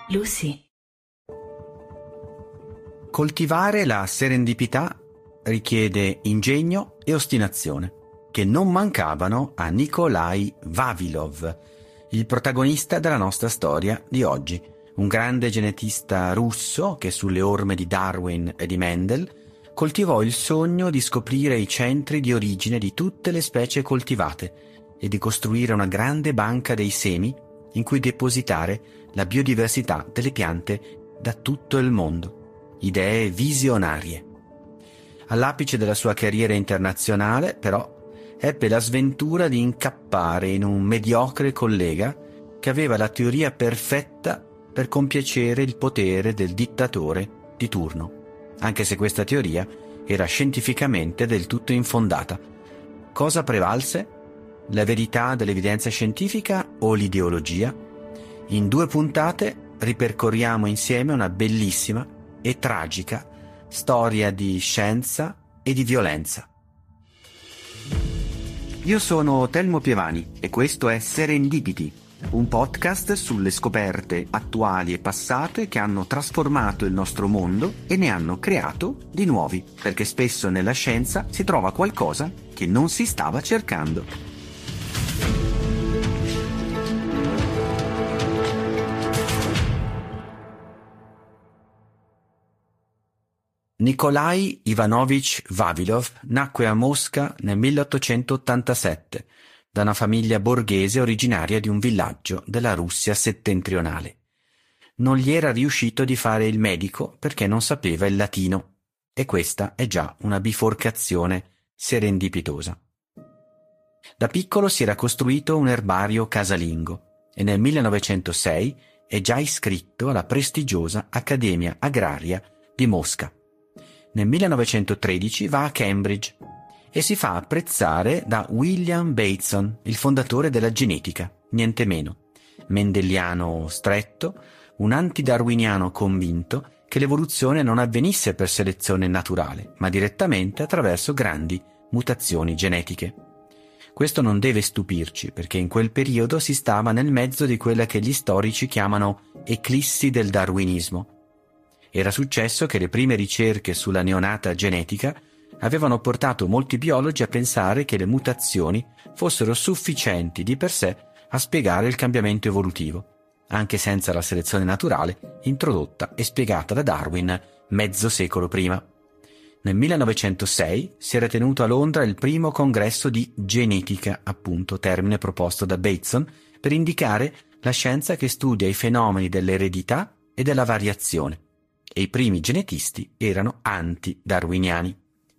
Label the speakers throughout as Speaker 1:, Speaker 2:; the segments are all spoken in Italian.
Speaker 1: Lucy.
Speaker 2: Coltivare la serendipità richiede ingegno e ostinazione, che non mancavano a Nikolai Vavilov, il protagonista della nostra storia di oggi, un grande genetista russo che sulle orme di Darwin e di Mendel coltivò il sogno di scoprire i centri di origine di tutte le specie coltivate e di costruire una grande banca dei semi in cui depositare la biodiversità delle piante da tutto il mondo. Idee visionarie. All'apice della sua carriera internazionale, però, ebbe la sventura di incappare in un mediocre collega che aveva la teoria perfetta per compiacere il potere del dittatore di turno, anche se questa teoria era scientificamente del tutto infondata. Cosa prevalse? La verità dell'evidenza scientifica o l'ideologia? In 2 puntate ripercorriamo insieme una bellissima e tragica storia di scienza e di violenza. Io sono Telmo Pievani e questo è Serendipity, un podcast sulle scoperte attuali e passate che hanno trasformato il nostro mondo e ne hanno creato di nuovi, perché spesso nella scienza si trova qualcosa che non si stava cercando. Nikolai Ivanovich Vavilov nacque a Mosca nel 1887 da una famiglia borghese originaria di un villaggio della Russia settentrionale. Non gli era riuscito di fare il medico perché non sapeva il latino, e questa è già una biforcazione serendipitosa. Da piccolo si era costruito un erbario casalingo e nel 1906 è già iscritto alla prestigiosa Accademia Agraria di Mosca. Nel 1913 va a Cambridge e si fa apprezzare da William Bateson, il fondatore della genetica, niente meno. Mendeliano stretto, un antidarwiniano convinto che l'evoluzione non avvenisse per selezione naturale, ma direttamente attraverso grandi mutazioni genetiche. Questo non deve stupirci, perché in quel periodo si stava nel mezzo di quella che gli storici chiamano eclissi del darwinismo. Era successo che le prime ricerche sulla neonata genetica avevano portato molti biologi a pensare che le mutazioni fossero sufficienti di per sé a spiegare il cambiamento evolutivo, anche senza la selezione naturale introdotta e spiegata da Darwin mezzo secolo prima. Nel 1906 si era tenuto a Londra il primo congresso di genetica, appunto, termine proposto da Bateson per indicare la scienza che studia i fenomeni dell'eredità e della variazione, e i primi genetisti erano anti-darwiniani.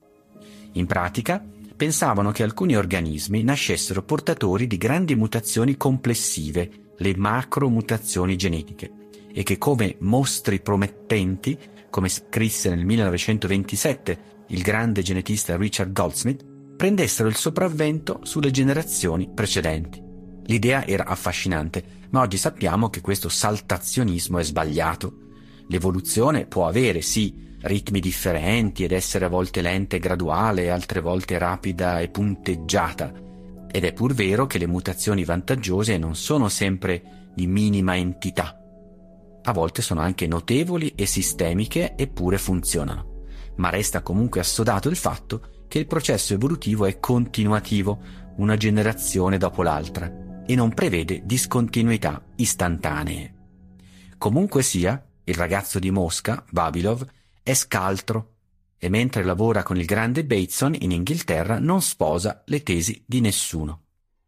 Speaker 2: In pratica, pensavano che alcuni organismi nascessero portatori di grandi mutazioni complessive, le macromutazioni genetiche, e che come mostri promettenti, come scrisse nel 1927 il grande genetista Richard Goldsmith, prendessero il sopravvento sulle generazioni precedenti. L'idea era affascinante, ma oggi sappiamo che questo saltazionismo è sbagliato. L'evoluzione può avere, sì, ritmi differenti ed essere a volte lenta e graduale, altre volte rapida e punteggiata. Ed è pur vero che le mutazioni vantaggiose non sono sempre di minima entità. A volte sono anche notevoli e sistemiche, eppure funzionano. Ma resta comunque assodato il fatto che il processo evolutivo è continuativo, una generazione dopo l'altra, e non prevede discontinuità istantanee. Comunque sia, il ragazzo di Mosca, Vavilov, è scaltro e mentre lavora con il grande Bateson in Inghilterra non sposa le tesi di nessuno.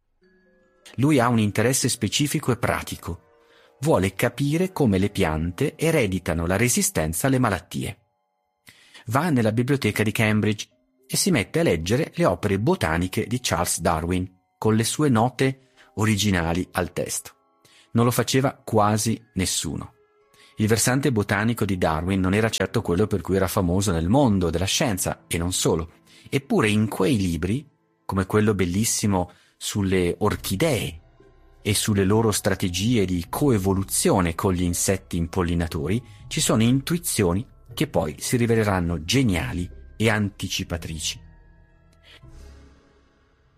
Speaker 2: Lui ha un interesse specifico e pratico. Vuole capire come le piante ereditano la resistenza alle malattie. Va nella biblioteca di Cambridge e si mette a leggere le opere botaniche di Charles Darwin con le sue note originali al testo. Non lo faceva quasi nessuno. Il versante botanico di Darwin non era certo quello per cui era famoso nel mondo della scienza, e non solo. Eppure in quei libri, come quello bellissimo sulle orchidee e sulle loro strategie di coevoluzione con gli insetti impollinatori, ci sono intuizioni che poi si riveleranno geniali e anticipatrici.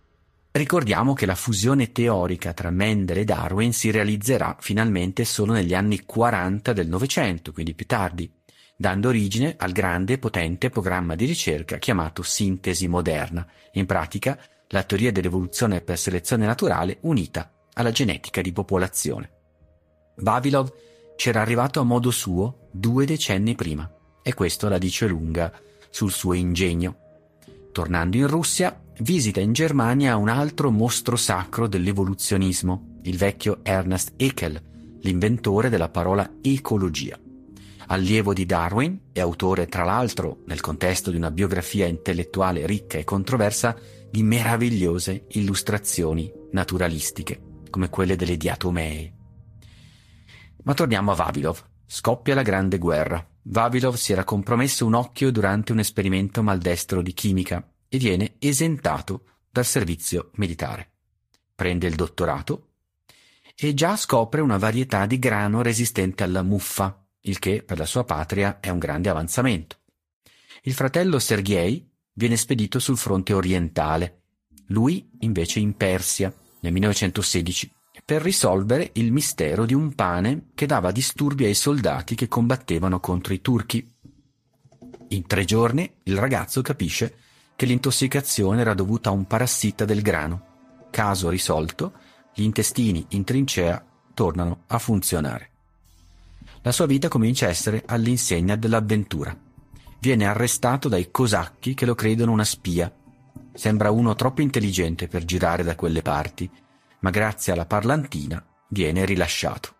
Speaker 2: Ricordiamo che la fusione teorica tra Mendel e Darwin si realizzerà finalmente solo negli anni 40 del Novecento, quindi più tardi, dando origine al grande e potente programma di ricerca chiamato sintesi moderna, in pratica la teoria dell'evoluzione per selezione naturale unita alla genetica di popolazione. Vavilov c'era arrivato a modo suo 2 decenni prima, e questo la dice lunga sul suo ingegno. Tornando in Russia, visita in Germania un altro mostro sacro dell'evoluzionismo, il vecchio Ernst Haeckel, l'inventore della parola ecologia. Allievo di Darwin e autore, tra l'altro, nel contesto di una biografia intellettuale ricca e controversa, di meravigliose illustrazioni naturalistiche, come quelle delle diatomee. Ma torniamo a Vavilov. Scoppia la Grande Guerra. Vavilov si era compromesso un occhio durante un esperimento maldestro di chimica e viene esentato dal servizio militare. Prende il dottorato e già scopre una varietà di grano resistente alla muffa, il che per la sua patria è un grande avanzamento. Il fratello Sergei viene spedito sul fronte orientale, lui invece in Persia nel 1916, per risolvere il mistero di un pane che dava disturbi ai soldati che combattevano contro i turchi. In 3 giorni il ragazzo capisce che l'intossicazione era dovuta a un parassita del grano. Caso risolto, gli intestini in trincea tornano a funzionare. La sua vita comincia a essere all'insegna dell'avventura. Viene arrestato dai cosacchi che lo credono una spia. Sembra uno troppo intelligente per girare da quelle parti, ma grazie alla parlantina viene rilasciato.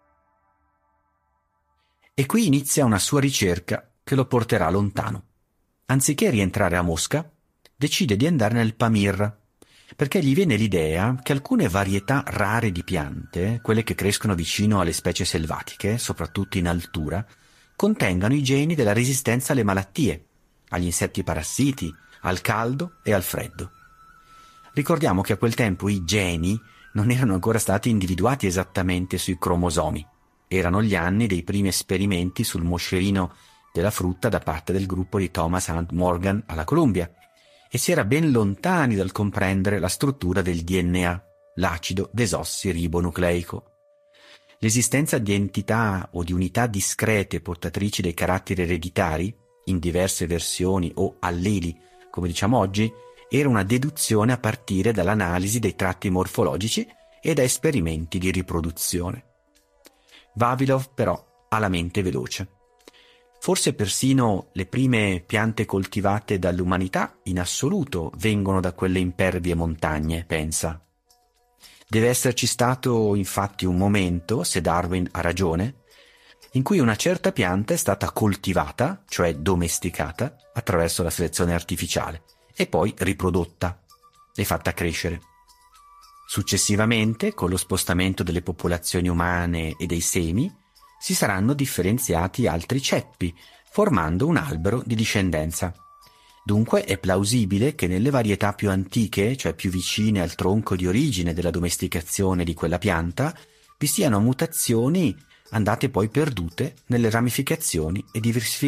Speaker 2: E qui inizia una sua ricerca che lo porterà lontano. Anziché rientrare a Mosca, decide di andare nel Pamir, perché gli viene l'idea che alcune varietà rare di piante, quelle che crescono vicino alle specie selvatiche, soprattutto in altura, contengano i geni della resistenza alle malattie, agli insetti parassiti, al caldo e al freddo. Ricordiamo che a quel tempo i geni non erano ancora stati individuati esattamente sui cromosomi. Erano gli anni dei primi esperimenti sul moscerino della frutta da parte del gruppo di Thomas Hunt Morgan alla Columbia, e si era ben lontani dal comprendere la struttura del DNA, l'acido desossiribonucleico. L'esistenza di entità o di unità discrete portatrici dei caratteri ereditari, in diverse versioni o alleli, come diciamo oggi, era una deduzione a partire dall'analisi dei tratti morfologici e da esperimenti di riproduzione. Vavilov però ha la mente veloce. Forse persino le prime piante coltivate dall'umanità in assoluto vengono da quelle impervie montagne, pensa. Deve esserci stato infatti un momento, se Darwin ha ragione, in cui una certa pianta è stata coltivata, cioè domesticata, attraverso la selezione artificiale, e poi riprodotta e fatta crescere. Successivamente, con lo spostamento delle popolazioni umane e dei semi, si saranno differenziati altri ceppi, formando un albero di discendenza. Dunque è plausibile che nelle varietà più antiche, cioè più vicine al tronco di origine della domesticazione di quella pianta, vi siano mutazioni andate poi perdute nelle ramificazioni e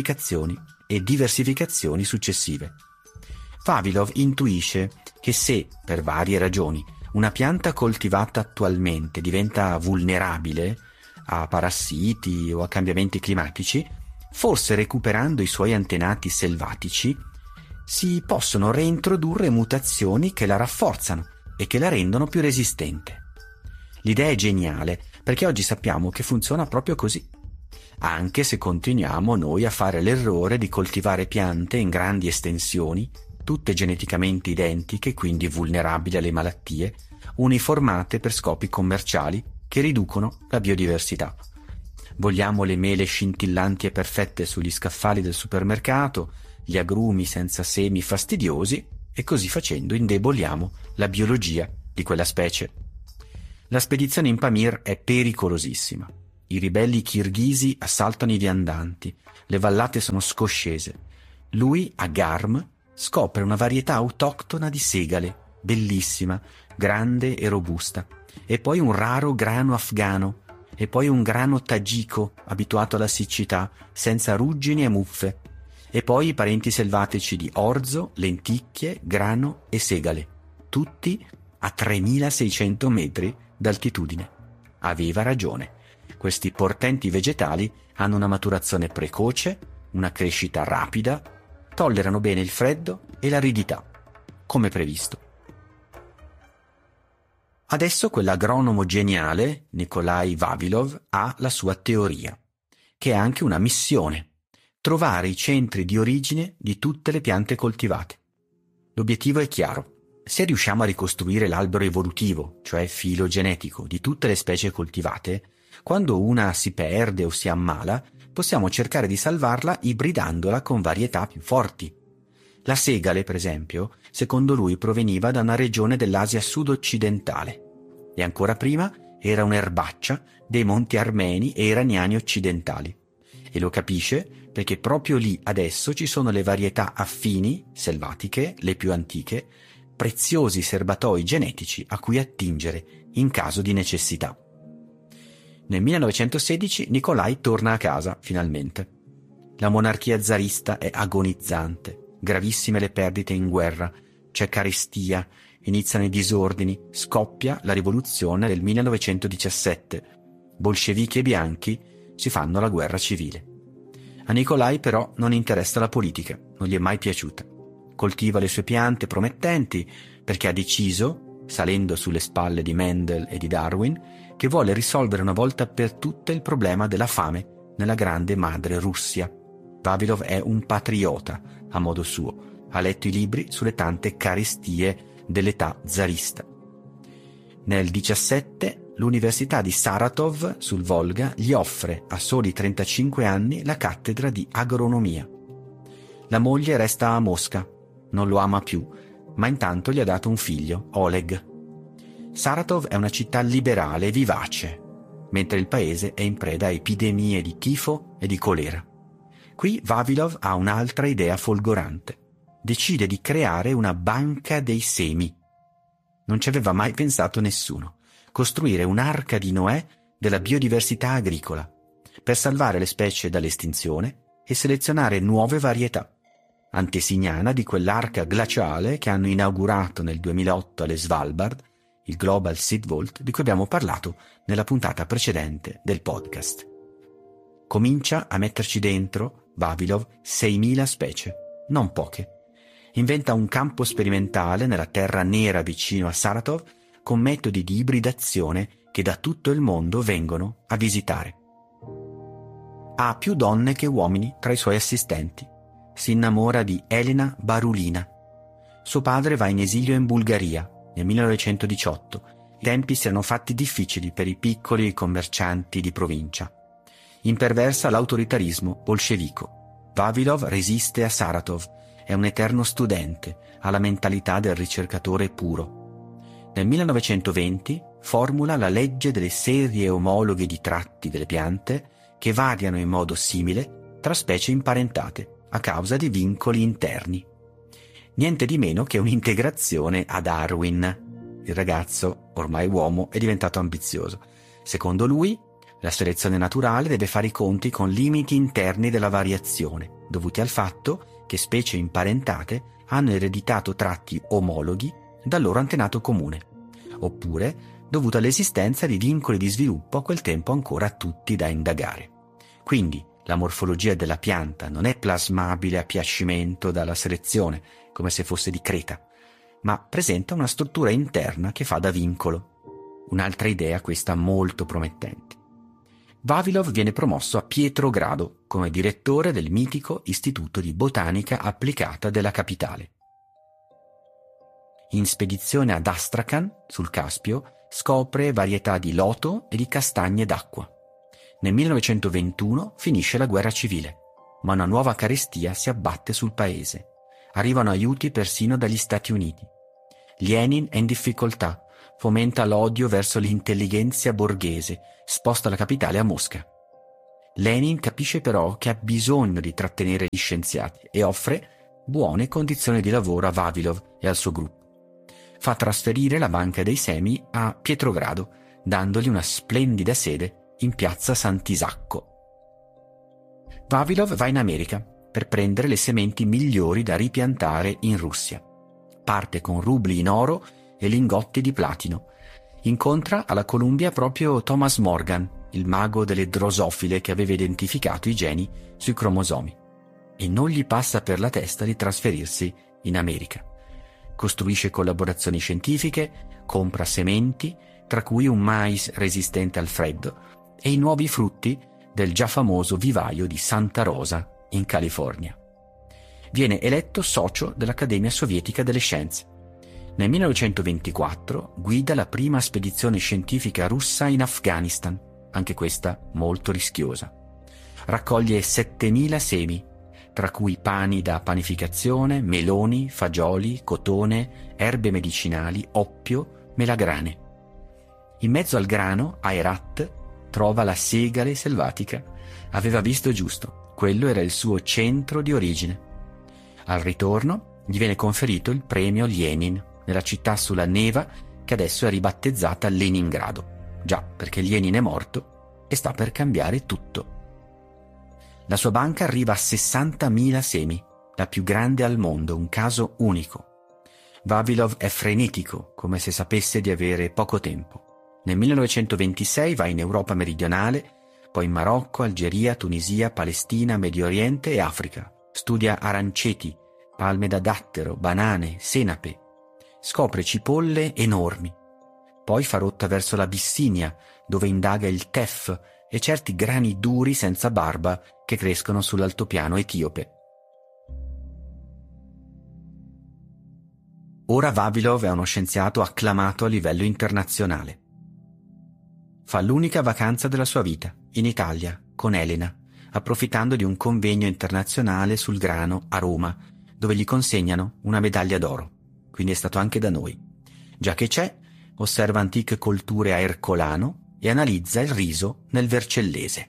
Speaker 2: diversificazioni successive. Vavilov intuisce che se, per varie ragioni, una pianta coltivata attualmente diventa vulnerabile a parassiti o a cambiamenti climatici, forse recuperando i suoi antenati selvatici, si possono reintrodurre mutazioni che la rafforzano e che la rendono più resistente. L'idea è geniale, perché oggi sappiamo che funziona proprio così, anche se continuiamo noi a fare l'errore di coltivare piante in grandi estensioni, tutte geneticamente identiche, quindi vulnerabili alle malattie, uniformate per scopi commerciali che riducono la biodiversità. Vogliamo le mele scintillanti e perfette sugli scaffali del supermercato, gli agrumi senza semi fastidiosi, e così facendo indeboliamo la biologia di quella specie. La spedizione in Pamir è pericolosissima. I ribelli kirghisi assaltano i viandanti, le vallate sono scoscese. Lui, a Garm, scopre una varietà autoctona di segale, bellissima, grande e robusta, e poi un raro grano afghano, e poi un grano tagico abituato alla siccità, senza ruggini e muffe, e poi i parenti selvatici di orzo, lenticchie, grano e segale, tutti a 3600 metri d'altitudine. Aveva ragione. Questi portenti vegetali hanno una maturazione precoce, una crescita rapida, tollerano bene il freddo e l'aridità, come previsto. Adesso quell'agronomo geniale, Nikolai Vavilov, ha la sua teoria, che è anche una missione: trovare i centri di origine di tutte le piante coltivate. L'obiettivo è chiaro: se riusciamo a ricostruire l'albero evolutivo, cioè filogenetico, di tutte le specie coltivate, quando una si perde o si ammala, possiamo cercare di salvarla ibridandola con varietà più forti. La segale, per esempio, secondo lui proveniva da una regione dell'Asia sud-occidentale e ancora prima era un'erbaccia dei monti armeni e iraniani occidentali. E lo capisce perché proprio lì adesso ci sono le varietà affini, selvatiche, le più antiche, preziosi serbatoi genetici a cui attingere in caso di necessità. Nel 1916 Nikolai torna a casa, finalmente. La monarchia zarista è agonizzante, gravissime le perdite in guerra, c'è carestia, iniziano i disordini, scoppia la rivoluzione del 1917. Bolscevichi e bianchi si fanno la guerra civile. A Nikolai però non interessa la politica, non gli è mai piaciuta. Coltiva le sue piante promettenti perché ha deciso, salendo sulle spalle di Mendel e di Darwin, che vuole risolvere una volta per tutte il problema della fame nella grande madre Russia. Vavilov è un patriota a modo suo, ha letto i libri sulle tante carestie dell'età zarista. Nel 17 l'Università di Saratov sul Volga gli offre a soli 35 anni la cattedra di agronomia. La moglie resta a Mosca, non lo ama più, ma intanto gli ha dato un figlio, Oleg. Saratov è una città liberale e vivace, mentre il paese è in preda a epidemie di tifo e di colera. Qui Vavilov ha un'altra idea folgorante. Decide di creare una banca dei semi. Non ci aveva mai pensato nessuno. Costruire un'arca di Noè della biodiversità agricola, per salvare le specie dall'estinzione e selezionare nuove varietà, antesignana di quell'arca glaciale che hanno inaugurato nel 2008 alle Svalbard, il Global Seed Vault, di cui abbiamo parlato nella puntata precedente del podcast. Comincia a metterci dentro, Vavilov, 6.000 specie, non poche. Inventa un campo sperimentale nella terra nera vicino a Saratov con metodi di ibridazione che da tutto il mondo vengono a visitare. Ha più donne che uomini tra i suoi assistenti. Si innamora di Elena Barulina. Suo padre va in esilio in Bulgaria nel 1918. I tempi si erano fatti difficili per i piccoli commercianti di provincia. Imperversa l'autoritarismo bolscevico. Vavilov resiste a Saratov, è un eterno studente, ha la mentalità del ricercatore puro. Nel 1920 formula la legge delle serie omologhe di tratti delle piante che variano in modo simile tra specie imparentate a causa di vincoli interni. Niente di meno che un'integrazione a Darwin. Il ragazzo, ormai uomo, è diventato ambizioso. Secondo lui, la selezione naturale deve fare i conti con limiti interni della variazione, dovuti al fatto che specie imparentate hanno ereditato tratti omologhi dal loro antenato comune, oppure dovuto all'esistenza di vincoli di sviluppo a quel tempo ancora tutti da indagare. Quindi la morfologia della pianta non è plasmabile a piacimento dalla selezione, come se fosse di creta, ma presenta una struttura interna che fa da vincolo. Un'altra idea, questa molto promettente. Vavilov viene promosso a Pietrogrado come direttore del mitico Istituto di Botanica Applicata della capitale. In spedizione ad Astrakhan, sul Caspio, scopre varietà di loto e di castagne d'acqua. Nel 1921 finisce la guerra civile, ma una nuova carestia si abbatte sul paese. Arrivano aiuti persino dagli Stati Uniti. Lenin è in difficoltà, fomenta l'odio verso l'intellighenzia borghese, sposta la capitale a Mosca. Lenin capisce però che ha bisogno di trattenere gli scienziati e offre buone condizioni di lavoro a Vavilov e al suo gruppo. Fa trasferire la banca dei semi a Pietrogrado, dandogli una splendida sede in piazza Sant'Isacco. Vavilov va in America per prendere le sementi migliori da ripiantare in Russia. Parte con rubli in oro e lingotti di platino. Incontra alla Columbia proprio Thomas Morgan, il mago delle drosofile che aveva identificato i geni sui cromosomi. E non gli passa per la testa di trasferirsi in America. Costruisce collaborazioni scientifiche, compra sementi, tra cui un mais resistente al freddo, e i nuovi frutti del già famoso vivaio di Santa Rosa in California. Viene eletto socio dell'Accademia Sovietica delle Scienze. Nel 1924 guida la prima spedizione scientifica russa in Afghanistan, anche questa molto rischiosa. Raccoglie 7.000 semi, tra cui pani da panificazione, meloni, fagioli, cotone, erbe medicinali, oppio, melagrane. In mezzo al grano, a Herat, trova la segale selvatica. Aveva visto giusto, quello era il suo centro di origine. Al ritorno gli viene conferito il premio Lenin nella città sulla Neva che adesso è ribattezzata Leningrado. Già, perché Lenin è morto e sta per cambiare tutto. La sua banca arriva a 60.000 semi, la più grande al mondo, un caso unico. Vavilov è frenetico, come se sapesse di avere poco tempo. Nel 1926 va in Europa meridionale, poi in Marocco, Algeria, Tunisia, Palestina, Medio Oriente e Africa. Studia aranceti, palme da dattero, banane, senape. Scopre cipolle enormi. Poi fa rotta verso l'Abissinia, dove indaga il teff e certi grani duri senza barba che crescono sull'altopiano etiope. Ora Vavilov è uno scienziato acclamato a livello internazionale. Fa l'unica vacanza della sua vita, in Italia, con Elena, approfittando di un convegno internazionale sul grano a Roma, dove gli consegnano una medaglia d'oro. Quindi è stato anche da noi. Già che c'è, osserva antiche colture a Ercolano e analizza il riso nel Vercellese.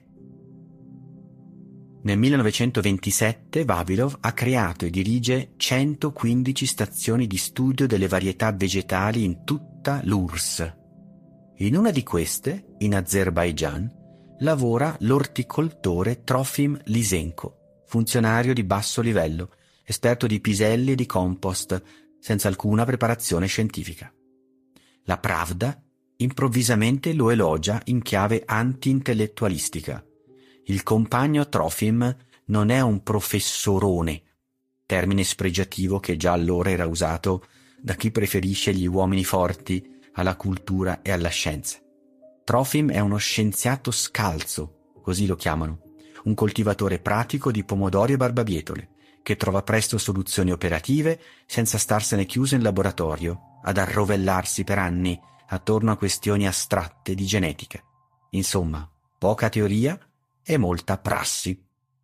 Speaker 2: Nel 1927 Vavilov ha creato e dirige 115 stazioni di studio delle varietà vegetali in tutta l'URSS. In una di queste, in Azerbaigian, lavora l'orticoltore Trofim Lysenko, funzionario di basso livello, esperto di piselli e di compost, senza alcuna preparazione scientifica. La Pravda improvvisamente lo elogia in chiave anti-intellettualistica. Il compagno Trofim non è un professorone, termine spregiativo che già allora era usato da chi preferisce gli uomini forti alla cultura e alla scienza. Trofim è uno scienziato scalzo, così lo chiamano, un coltivatore pratico di pomodori e barbabietole, che trova presto soluzioni operative senza starsene chiuso in laboratorio ad arrovellarsi per anni attorno a questioni astratte di genetica. Insomma, poca teoria e molta prassi.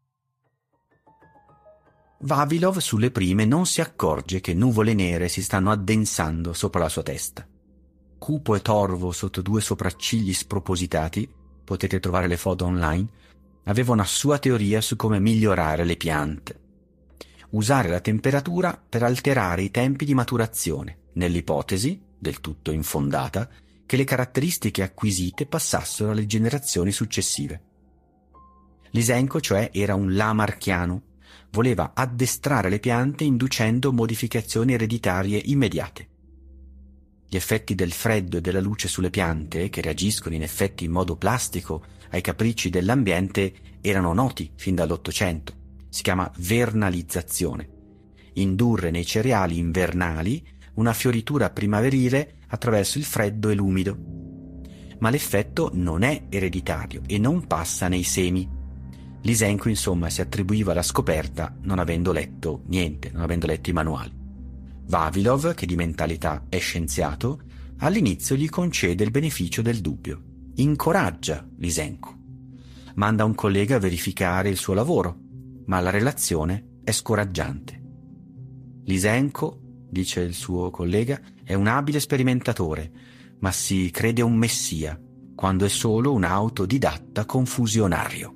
Speaker 2: Vavilov sulle prime non si accorge che nuvole nere si stanno addensando sopra la sua testa. Cupo e torvo sotto due sopraccigli spropositati, potete trovare le foto online, aveva una sua teoria su come migliorare le piante. Usare la temperatura per alterare i tempi di maturazione, nell'ipotesi, del tutto infondata, che le caratteristiche acquisite passassero alle generazioni successive. Lysenko, cioè, era un lamarchiano, voleva addestrare le piante inducendo modificazioni ereditarie immediate. Gli effetti del freddo e della luce sulle piante, che reagiscono in effetti in modo plastico ai capricci dell'ambiente, erano noti fin dall'Ottocento. Si chiama vernalizzazione. Indurre nei cereali invernali una fioritura primaverile attraverso il freddo e l'umido. Ma l'effetto non è ereditario e non passa nei semi. Lysenko, insomma, si attribuiva la scoperta non avendo letto niente, non avendo letto i manuali. Vavilov, che di mentalità è scienziato, all'inizio gli concede il beneficio del dubbio. Incoraggia Lysenko. Manda un collega a verificare il suo lavoro, ma la relazione è scoraggiante. Lysenko, dice il suo collega, è un abile sperimentatore, ma si crede un messia, quando è solo un autodidatta confusionario.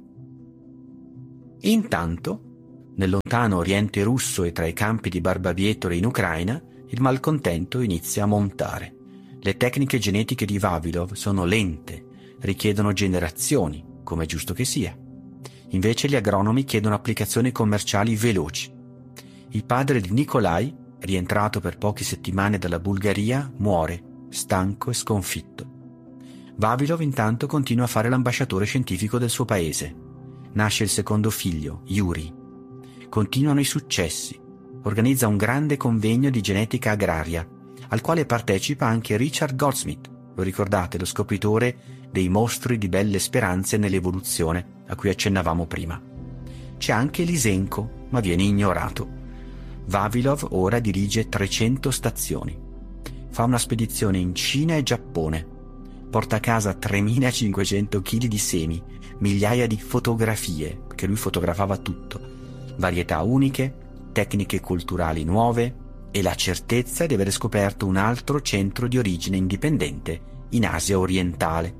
Speaker 2: Intanto, nel lontano oriente russo e tra i campi di barbabietole in Ucraina, il malcontento inizia a montare. Le tecniche genetiche di Vavilov sono lente, richiedono generazioni, come è giusto che sia. Invece gli agronomi chiedono applicazioni commerciali veloci. Il padre di Nikolai rientrato per poche settimane dalla Bulgaria, muore, stanco e sconfitto. Vavilov intanto continua a fare l'ambasciatore scientifico del suo paese. Nasce il secondo figlio, Yuri. Continuano i successi. Organizza un grande convegno di genetica agraria, al quale partecipa anche Richard Goldsmith, lo ricordate, lo scopritore dei mostri di belle speranze nell'evoluzione a cui accennavamo prima. C'è anche Lysenko, ma viene ignorato. Vavilov ora dirige 300 stazioni. Fa una spedizione in Cina e Giappone. Porta a casa 3.500 kg di semi, migliaia di fotografie, perché lui fotografava tutto, varietà uniche, tecniche culturali nuove e la certezza di aver scoperto un altro centro di origine indipendente in Asia orientale.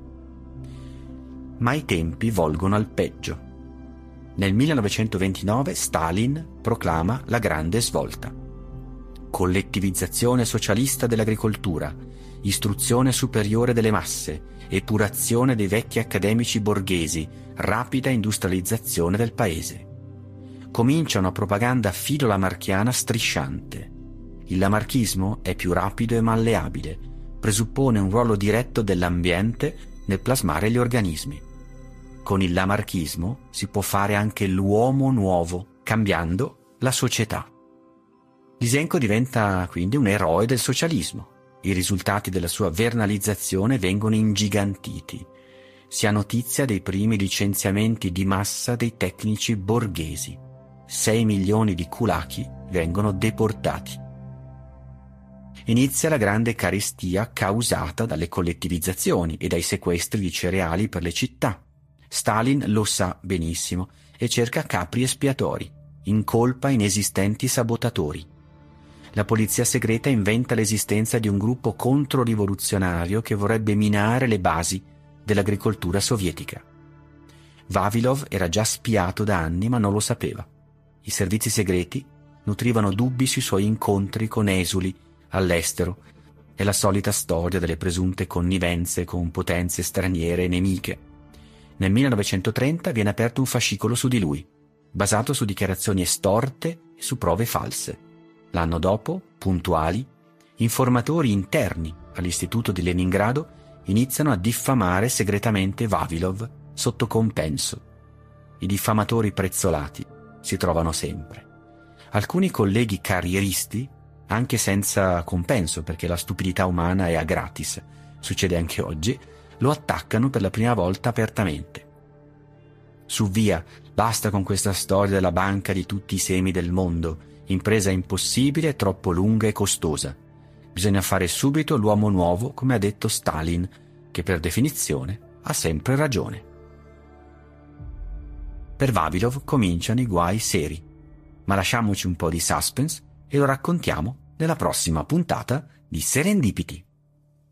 Speaker 2: Ma i tempi volgono al peggio. Nel 1929 Stalin proclama la grande svolta. Collettivizzazione socialista dell'agricoltura, istruzione superiore delle masse, epurazione dei vecchi accademici borghesi, rapida industrializzazione del paese. Comincia una propaganda filo-lamarchiana strisciante. Il lamarchismo è più rapido e malleabile, presuppone un ruolo diretto dell'ambiente nel plasmare gli organismi. Con il lamarchismo si può fare anche l'uomo nuovo, cambiando la società. Lysenko diventa quindi un eroe del socialismo. I risultati della sua vernalizzazione vengono ingigantiti. Si ha notizia dei primi licenziamenti di massa dei tecnici borghesi. 6 milioni di kulaki vengono deportati. Inizia la grande carestia causata dalle collettivizzazioni e dai sequestri di cereali per le città. Stalin lo sa benissimo e cerca capri espiatori, incolpa inesistenti sabotatori. La polizia segreta inventa l'esistenza di un gruppo controrivoluzionario che vorrebbe minare le basi dell'agricoltura sovietica. Vavilov era già spiato da anni ma non lo sapeva. I servizi segreti nutrivano dubbi sui suoi incontri con esuli all'estero e la solita storia delle presunte connivenze con potenze straniere e nemiche. Nel 1930 viene aperto un fascicolo su di lui, basato su dichiarazioni estorte e su prove false. L'anno dopo, puntuali, informatori interni all'istituto di Leningrado iniziano a diffamare segretamente Vavilov sotto compenso. I diffamatori prezzolati si trovano sempre. Alcuni colleghi carrieristi, anche senza compenso perché la stupidità umana è a gratis, succede anche oggi, lo attaccano per la prima volta apertamente. Su via, basta con questa storia della banca di tutti i semi del mondo, impresa impossibile e troppo lunga e costosa. Bisogna fare subito l'uomo nuovo, come ha detto Stalin, che per definizione ha sempre ragione. Per Vavilov cominciano i guai seri, ma lasciamoci un po' di suspense e lo raccontiamo nella prossima puntata di Serendipity.